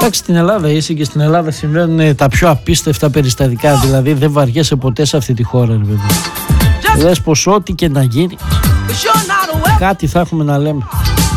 Εντάξει, στην Ελλάδα είσαι και στην Ελλάδα συμβαίνουν τα πιο απίστευτα περιστατικά. Δηλαδή δεν βαριέσαι ποτέ σε αυτή τη χώρα, ρε παιδί. Δες πως ό,τι και να γίνει, κάτι θα έχουμε να λέμε.